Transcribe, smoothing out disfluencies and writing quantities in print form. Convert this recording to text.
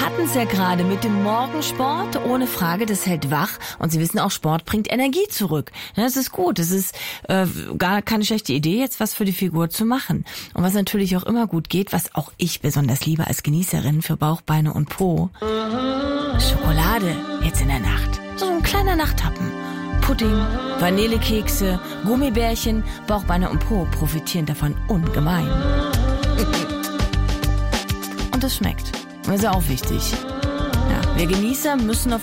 hatten es ja gerade mit dem Morgensport. Ohne Frage, das hält wach. Und Sie wissen auch, Sport bringt Energie zurück. Ja, das ist gut. Das ist gar keine schlechte Idee, jetzt was für die Figur zu machen. Und was natürlich auch immer gut geht, was auch ich besonders liebe als Genießerin für Bauch, Beine und Po. Schokolade jetzt in der Nacht. So ein kleiner Nachthappen. Pudding, Vanillekekse, Gummibärchen, Bauch, Beine und Po profitieren davon ungemein. Und es schmeckt. Das ist ja auch wichtig. Ja, wir Genießer müssen auf